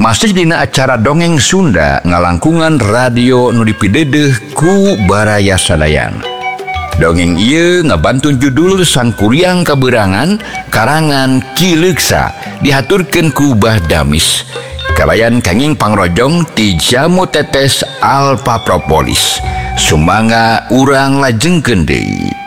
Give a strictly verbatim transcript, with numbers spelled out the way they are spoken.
masih dina acara dongeng Sunda ngalangkungan radio nu dipidedeh ku Baraya Sadayan. Dongeng ieu ngabantun judul Sang Kuryang Kaberangan karangan Ki Leuksa dihaturkeun ku Bah Damis. Kalayan kenging pangrojong ti Jamu Tetes Alpa Propolis. Sumangga urang lajengkeun deui.